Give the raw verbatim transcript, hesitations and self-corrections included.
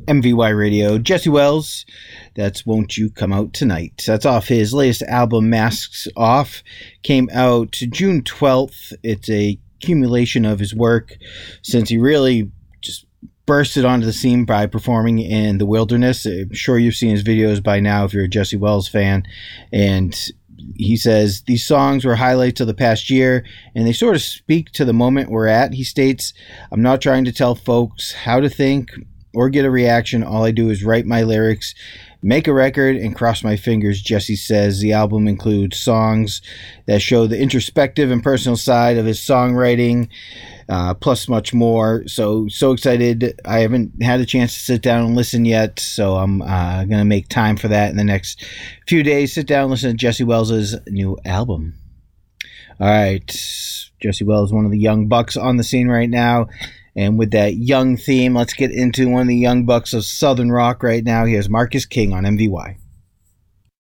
M V Y Radio. Jesse Wells, that's Won't You Come Out Tonight. That's off his latest album, Masks Off. Came out June twelfth. It's a accumulation of his work since he really just bursted onto the scene by performing in the wilderness. I'm sure you've seen his videos by now if you're a Jesse Wells fan. And he says, these songs were highlights of the past year, and they sort of speak to the moment we're at. He states, I'm not trying to tell folks how to think or get a reaction. All I do is write my lyrics, make a record, and cross my fingers. Jesse says the album includes songs that show the introspective and personal side of his songwriting, uh, plus much more. So, so excited. I haven't had a chance to sit down and listen yet, so I'm uh, going to make time for that in the next few days. Sit down and listen to Jesse Wells' new album. All right. Jesse Wells, one of the young bucks on the scene right now. And with that young theme, let's get into one of the young bucks of Southern rock right now. Here's Marcus King on M V Y.